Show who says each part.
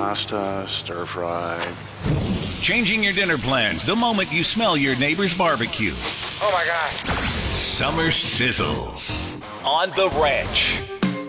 Speaker 1: pasta, stir fry.
Speaker 2: Changing your dinner plans the moment you smell your neighbor's barbecue.
Speaker 3: Oh my God.
Speaker 2: Summer Sizzles on The Ranch.